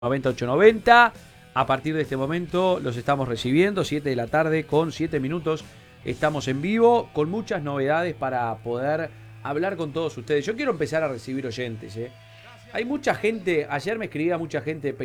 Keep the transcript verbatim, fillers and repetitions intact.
noventa ocho noventa. A partir de este momento los estamos recibiendo, siete de la tarde con siete minutos. Estamos en vivo con muchas novedades para poder hablar con todos ustedes. Yo quiero empezar a recibir oyentes, ¿eh? Hay mucha gente, ayer me escribía mucha gente